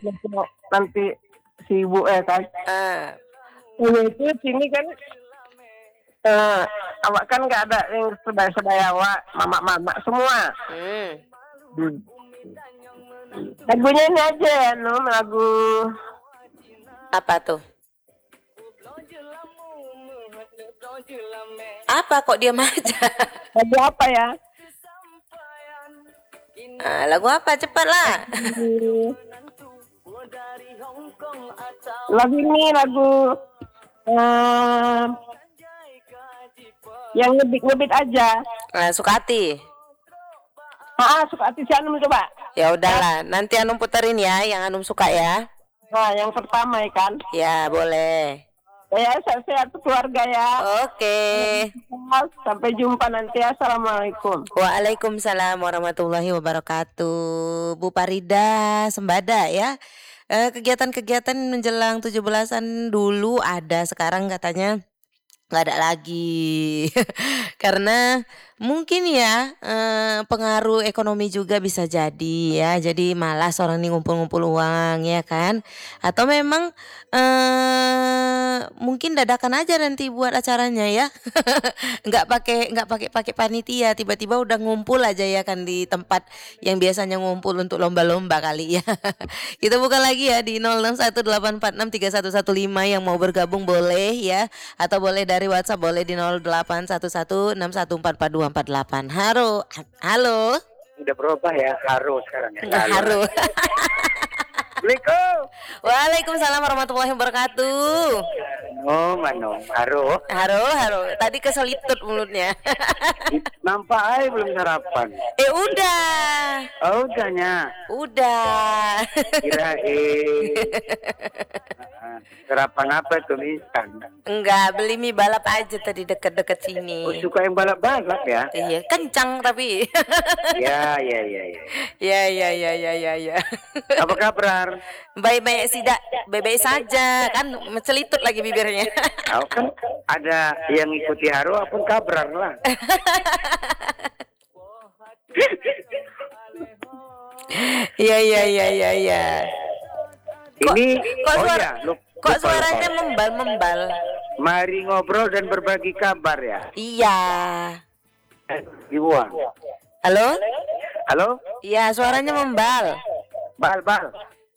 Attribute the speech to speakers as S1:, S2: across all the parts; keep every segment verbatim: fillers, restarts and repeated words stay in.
S1: nanti sibuk ya kan.
S2: Ah.
S1: Udah itu sini kan eh awak kan nggak ada yang sebaya-sebaya awak, mama-mama semua.
S2: Hmm.
S1: Hmm. Lagunya ini aja no, lagu
S2: Apa tuh? Apa kok diam aja?
S1: lagu apa ya?
S2: Ah, lagu apa? Cepatlah.
S1: Lagu ini lagu eh, yang ngebit-ngebit aja.
S2: Nah, Sukati.
S1: Ah, suka hati si Anum coba.
S2: Ya udahlah, nanti Anum puterin ya yang Anum suka ya.
S1: Nah, yang pertama ya kan.
S2: Ya, boleh.
S1: Ya, sehat-sehat keluarga ya.
S2: Oke.
S1: Sampai jumpa nanti. Assalamualaikum.
S2: Waalaikumsalam warahmatullahi wabarakatuh. Bu Parida Sembada ya. Eh, kegiatan-kegiatan menjelang tujuh belasan dulu ada, sekarang katanya nggak ada lagi. Karena mungkin ya eh, pengaruh ekonomi juga bisa jadi ya. Jadi malas orang nih ngumpul-ngumpul uang ya kan. Atau memang eh mungkin dadakan aja nanti buat acaranya ya. nggak pakai nggak pakai pakai panitia, tiba-tiba udah ngumpul aja ya kan di tempat yang biasanya ngumpul untuk lomba-lomba kali ya. Kita buka lagi ya di nol enam satu delapan empat enam tiga satu satu lima, yang mau bergabung boleh ya, atau boleh dari WhatsApp boleh di nol delapan satu satu enam satu empat empat dua empat delapan. Halo. Halo.
S3: Udah berubah ya, haru sekarang ya.
S2: Nggak haru.
S3: Assalamualaikum.
S2: Waalaikumsalam warahmatullahi wabarakatuh.
S3: Oh, mano, haru.
S2: Haro, haro. Tadi keselitut mulutnya.
S3: Nampak ay belum sarapan.
S2: Eh udah.
S3: Oh, udahnya.
S2: Udah.
S3: Kirain. Sarapan apa itu instan?
S2: Enggak, beli mie balap aja tadi deket-deket sini.
S3: Oh, suka yang balap-balap ya?
S2: Iya, kencang tapi.
S3: Ya, ya, ya, ya.
S2: Ya, ya, ya, ya, ya, ya.
S3: Apa kabar?
S2: Baik-baik tidak, baik-baik saja. Kan mencelitut lagi bibirnya.
S3: Kau kan ada yang ikuti haru, apa kabar lah.
S2: Iya, iya, iya, iya, iya.
S3: Ini,
S2: Kok
S3: oh
S2: suara,
S3: ya, lu,
S2: kok
S3: lupa,
S2: suaranya
S3: lupa.
S2: membal-membal?
S3: Mari ngobrol dan berbagi kabar ya.
S2: Iya.
S3: Iwan.
S2: Halo?
S3: Halo?
S2: Iya, suaranya membal.
S3: Bal, bal.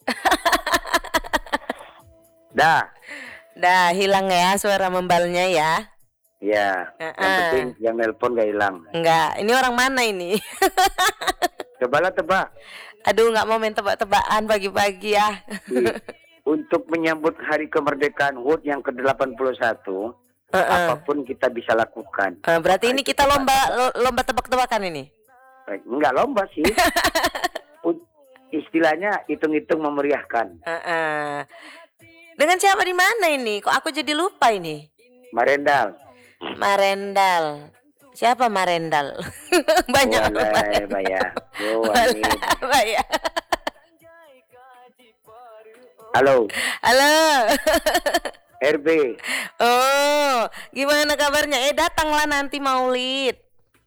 S3: Dah.
S2: Dah hilang ya suara membalnya ya.
S3: Ya,
S2: Uh-uh.
S3: yang penting yang nelpon gak hilang.
S2: Enggak, ini orang mana ini?
S3: Cobalah tebak.
S2: Aduh, nggak mau main tebak-tebakan pagi-pagi ya.
S3: Untuk menyambut Hari Kemerdekaan H U T yang ke delapan puluh satu,
S2: Uh-uh.
S3: apapun kita bisa lakukan.
S2: Uh, berarti ini kita
S3: Tebak.
S2: lomba lo- lomba tebak-tebakan ini.
S3: Eh, Enggak lomba sih. U- Istilahnya hitung-hitung memeriahkan.
S2: Uh-uh. Dengan siapa di mana ini? Kok aku jadi lupa ini?
S3: Marendal.
S2: Marendal. Siapa Marendal? Banyak
S3: Boleh, Baya. Yo, Ani.
S2: Banyak.
S3: Halo,
S2: Halo.
S3: R B.
S2: Oh, gimana kabarnya? Eh, datanglah nanti Maulid.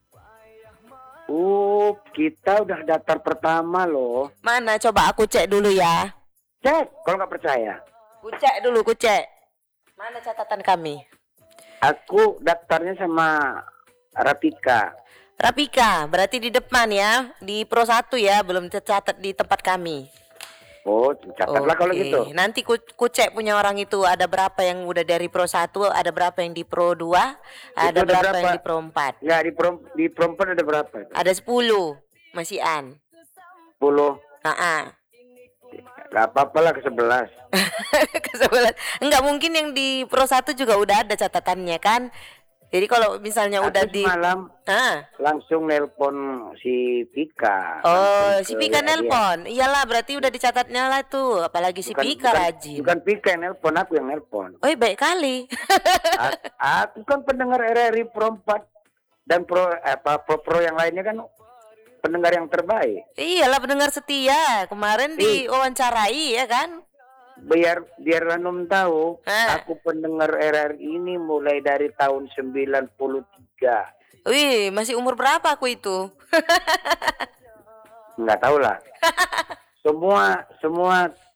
S3: Uh, kita udah daftar pertama loh.
S2: Mana? Coba aku cek dulu ya.
S3: Cek, kalau nggak percaya.
S2: Ku cek dulu, ku cek. Mana catatan kami?
S3: Aku daftarnya sama Rapika.
S2: Rapika, berarti di depan ya, di Pro satu ya, belum tercatat di tempat kami.
S3: Oh, catatlah kalau
S2: Oke,
S3: gitu.
S2: nanti ku, ku cek punya orang itu ada berapa yang udah dari Pro satu, ada berapa yang di Pro dua, ada
S3: ada
S2: berapa,
S3: berapa?
S2: yang di Pro empat.
S3: Nggak, di prom di perempuan ada berapa?
S2: Ada sepuluh, masih an.
S3: sepuluh.
S2: Nah,
S3: Gak apa-apa lah ke sebelas.
S2: ke sebelah. Enggak mungkin yang di Pro satu juga udah ada catatannya kan. Jadi kalau misalnya udah
S3: Aku
S2: di
S3: malam
S2: ah.
S3: langsung nelpon si Pika.
S2: Oh,
S3: Langsung
S2: si
S3: ke
S2: Pika
S3: dia.
S2: nelpon. Iyalah, berarti udah dicatatnya lah tuh. Apalagi si
S3: Bukan-
S2: Pika
S3: bukan-
S2: rajin.
S3: Bukan Pika yang nelpon, aku yang nelpon.
S2: Oh, baik kali.
S3: A- aku kan pendengar R R I Pro empat dan Pro apa Pro Pro yang lainnya kan pendengar yang terbaik.
S2: Iyalah, pendengar setia. Kemarin diwawancarai ya kan?
S3: Biar biar Ranum tahu,
S2: Ah.
S3: aku pendengar R R I ini mulai dari tahun sembilan puluh tiga.
S2: Wih, masih umur berapa aku itu?
S3: Nggak tahu lah. Semua semua